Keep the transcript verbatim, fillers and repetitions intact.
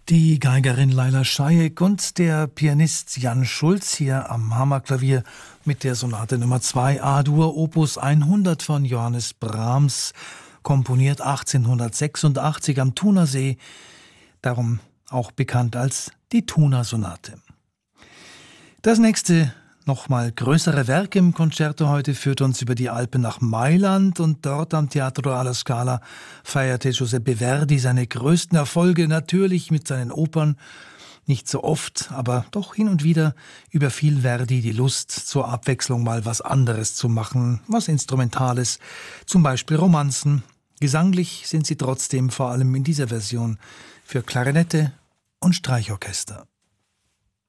Die Geigerin Laila Schajek und der Pianist Jan Schulz hier am Hammerklavier mit der Sonate Nummer zwei A-Dur Opus hundert von Johannes Brahms, komponiert achtzehnhundertsechsundachtzig am Thunersee, darum auch bekannt als die Thuner-Sonate. Das nächste, nochmal größere Werk im Concerto heute führt uns über die Alpen nach Mailand, und dort am Teatro alla Scala feierte Giuseppe Verdi seine größten Erfolge, natürlich mit seinen Opern. Nicht so oft, aber doch hin und wieder überfiel Verdi die Lust, zur Abwechslung mal was anderes zu machen, was Instrumentales, zum Beispiel Romanzen. Gesanglich sind sie trotzdem vor allem in dieser Version für Klarinette und Streichorchester.